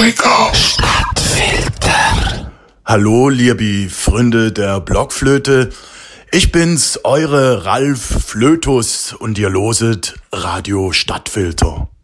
Stadtfilter. Hallo, liebe Freunde der Blockflöte. Ich bin's, eure Ralf Flötus und ihr loset Radio Stadtfilter.